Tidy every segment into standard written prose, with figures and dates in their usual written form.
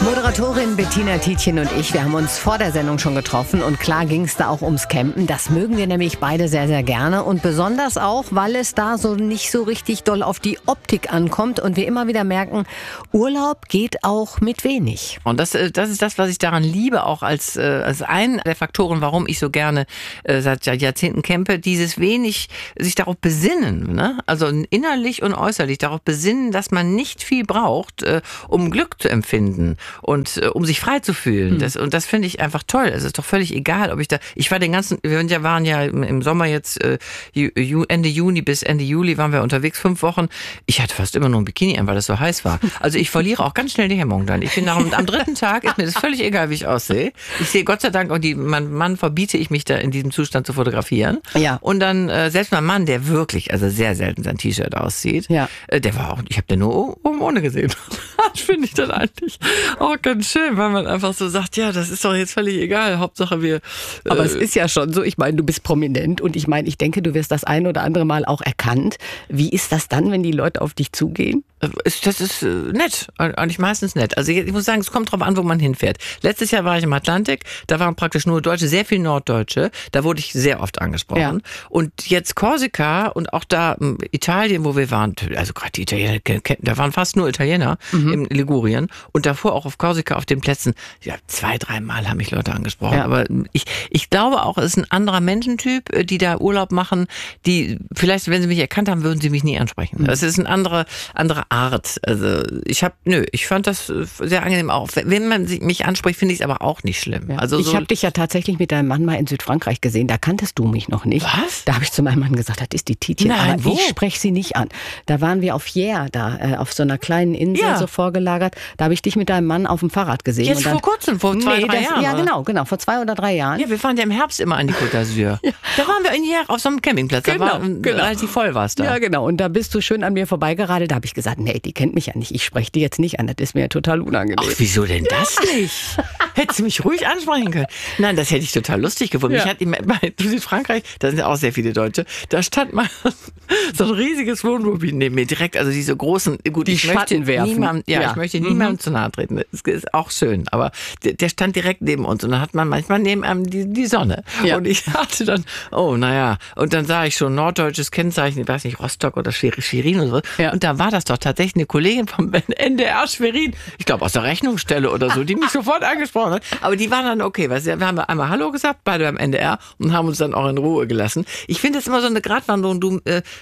Moderatorin Bettina Tietjen und ich, wir haben uns vor der Sendung schon getroffen und klar ging es da auch ums Campen. Das mögen wir nämlich beide sehr, sehr gerne und besonders auch, weil es da so nicht so richtig doll auf die Optik ankommt und wir immer wieder merken, Urlaub geht auch mit wenig. Und das ist das, was ich daran liebe, auch als einen der Faktoren, warum ich so gerne seit Jahrzehnten campe, dieses wenig sich darauf besinnen, ne? Also innerlich und äußerlich darauf besinnen, dass man nicht viel braucht, um Glück zu empfinden. Und um sich frei zu fühlen. Und das finde ich einfach toll. Es ist doch völlig egal, ob wir waren ja im Sommer jetzt Ende Juni bis Ende Juli waren wir unterwegs, 5 Wochen. Ich hatte fast immer nur ein Bikini an, weil es so heiß war. Also ich verliere auch ganz schnell die Hemmung dann. Ich bin am 3. Tag, ist mir das völlig egal, wie ich aussehe. Ich sehe Gott sei Dank, und mein Mann verbiete ich mich da in diesem Zustand zu fotografieren. Ja. Und dann selbst mein Mann, der wirklich, also sehr selten sein T-Shirt aussieht, ja. Der war auch, ich habe den nur oben ohne gesehen. Das finde ich dann eigentlich auch ganz schön, weil man einfach so sagt, ja, das ist doch jetzt völlig egal, Hauptsache wir... Aber es ist ja schon so, ich meine, du bist prominent und ich meine, ich denke, du wirst das ein oder andere Mal auch erkannt. Wie ist das dann, wenn die Leute auf dich zugehen? Das ist nett, eigentlich meistens nett. Also ich muss sagen, es kommt drauf an, wo man hinfährt. Letztes Jahr war ich im Atlantik, da waren praktisch nur Deutsche, sehr viel Norddeutsche, da wurde ich sehr oft angesprochen. Ja. Und jetzt Korsika und auch da Italien, wo wir waren, also gerade die Italiener, da waren fast nur Italiener in Ligurien und davor auch auf Korsika auf den Plätzen, ja, 2-3 Mal haben mich Leute angesprochen. Ja. Aber ich glaube auch, es ist ein anderer Menschentyp, die da Urlaub machen, die vielleicht, wenn sie mich erkannt haben, würden sie mich nie ansprechen. Es ist eine andere Art. Also ich fand das sehr angenehm auch. Wenn man mich anspricht, finde ich es aber auch nicht schlimm. Ja. Also ich habe dich ja tatsächlich mit deinem Mann mal in Südfrankreich gesehen. Da kanntest du mich noch nicht. Was? Da habe ich zu meinem Mann gesagt, das ist die Tietjen. Nein, aber wo? Ich spreche sie nicht an. Da waren wir auf Jär, auf so einer kleinen Insel so vorgelagert. Da habe ich dich mit deinem Mann auf dem Fahrrad gesehen. Jetzt vor kurzem, vor 2-3 Jahren? Ja, genau, vor 2 oder 3 Jahren. Ja, wir fahren ja im Herbst immer an die Côte d'Azur. Ja. Da waren wir in Jär auf so einem Campingplatz. Genau. Relativ voll war es da. Ja, genau. Und da bist du schön an mir vorbeigeradelt. Da habe ich gesagt, nee, die kennt mich ja nicht. Ich spreche die jetzt nicht an. Das ist mir total unangenehm. Ach, wieso denn das nicht? Hättest du mich ruhig ansprechen können. Nein, das hätte ich total lustig gefunden. Ja. Mich hat in Südfrankreich, da sind ja auch sehr viele Deutsche, da stand mal so ein riesiges Wohnmobil neben mir direkt, also diese großen, gut, die Schatten werfen. Ich möchte niemandem zu nahe treten. Das ist auch schön, aber der stand direkt neben uns und dann hat man manchmal neben einem die Sonne. Ja. Und ich hatte dann, und dann sah ich schon norddeutsches Kennzeichen, ich weiß nicht, Rostock oder Schwerin oder so. Ja. Und da war das doch tatsächlich eine Kollegin vom NDR Schwerin, ich glaube aus der Rechnungsstelle oder so, die mich sofort angesprochen hat. Aber die waren dann okay, weil wir haben einmal Hallo gesagt, beide beim NDR und haben uns dann auch in Ruhe gelassen. Ich finde das immer so eine Gratwanderung,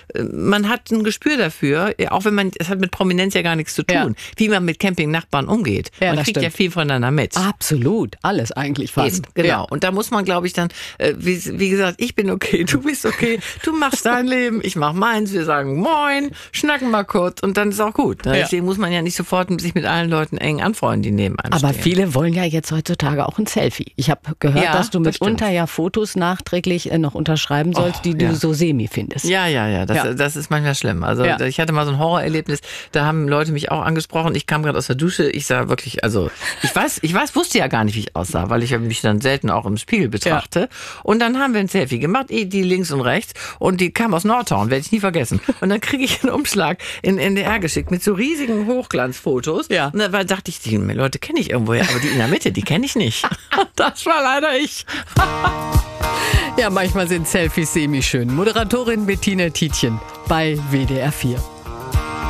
man hat ein Gespür dafür, auch wenn es hat mit Prominenz ja gar nichts zu tun, wie man mit Campingnachbarn umgeht. Ja, man kriegt ja viel voneinander mit. Absolut, alles eigentlich fast. Eben, genau. Ja. Und da muss man, glaube ich, dann, wie gesagt, ich bin okay, du bist okay, du machst dein Leben, ich mach meins, wir sagen Moin, schnacken mal kurz und dann ist auch gut. Ne? Ja. Deswegen muss man ja nicht sofort sich mit allen Leuten eng anfreunden, die neben einem stehen. Aber viele wollen ja jetzt heutzutage auch ein Selfie. Ich habe gehört, dass du mitunter ja Fotos nachträglich noch unterschreiben sollst, die du so semi findest. Ja. Das ist manchmal schlimm. Also ich hatte mal so ein Horrorerlebnis, da haben Leute mich auch angesprochen. Ich kam gerade aus der Dusche, ich sah wirklich, also wusste ja gar nicht, wie ich aussah, weil ich mich dann selten auch im Spiegel betrachte. Ja. Und dann haben wir ein Selfie gemacht, die links und rechts, und die kam aus Nordhorn, werde ich nie vergessen. Und dann kriege ich einen Umschlag in NDR geschickt mit so riesigen Hochglanzfotos. Ja. Und dann dachte ich, die Leute kenne ich irgendwoher, aber die in der Mitte, die kenne ich nicht. Das war leider ich. Ja, manchmal sind Selfies semi-schön. Moderatorin Bettina Tietjen bei WDR 4.